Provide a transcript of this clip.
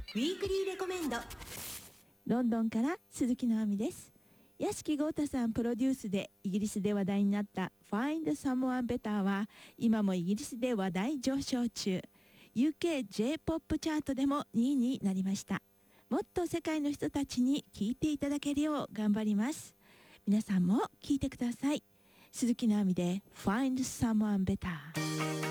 ウィークリーレコメンド。 ロンドンから鈴木直美です。屋敷豪太さんプロデュースでイギリスで話題になった「 Find Someone Better」は今もイギリスで話題上昇中。 UK J-POP チャートでも2位になりました。もっと世界の人たちに聴いていただけるよう頑張ります。皆さんも聴いてください。鈴木直美で「 Find Someone Better」。